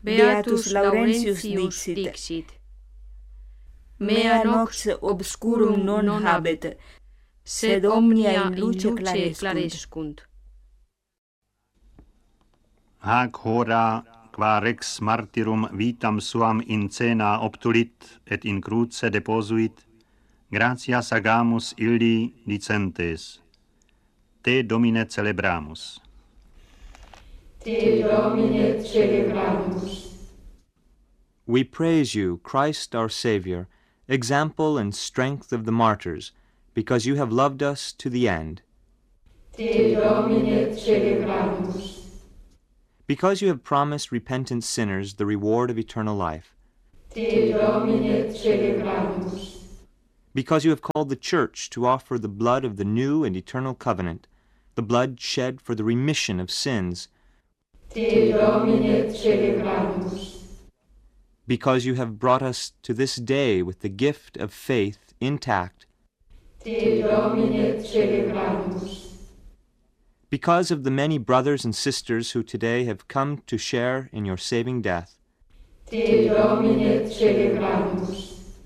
Beatus Laurentius dixit. Mea nox obscurum non habet, sed omnia in luce clarescunt. Hac hora, qua rex martyrum vitam suam in cena obtulit et in cruce deposuit, gratias agamus illi dicentes. Te, Domine, celebramus. Te, Domine, celebramus. We praise you, Christ our Saviour, example and strength of the martyrs, because you have loved us to the end. Te, Domine, celebramus. Because you have promised repentant sinners the reward of eternal life. Te, Domine, celebramus. Because you have called the Church to offer the blood of the new and eternal covenant, the blood shed for the remission of sins. Te, Domine, celebramus. Because you have brought us to this day with the gift of faith intact. Te, Domine, celebramus. Because of the many brothers and sisters who today have come to share in your saving death. Te, Domine, celebramus.